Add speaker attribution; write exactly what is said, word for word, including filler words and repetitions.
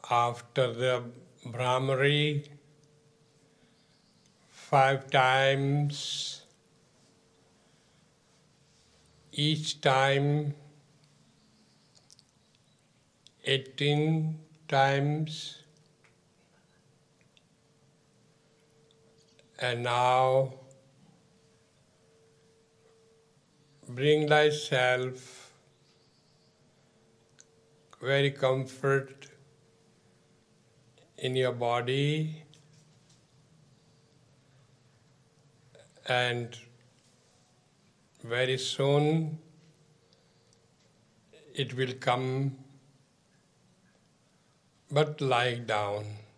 Speaker 1: after the Brahmari, five times, each time eighteen times, and now bring thyself very comfort in your body, and very soon it will come, but lie down.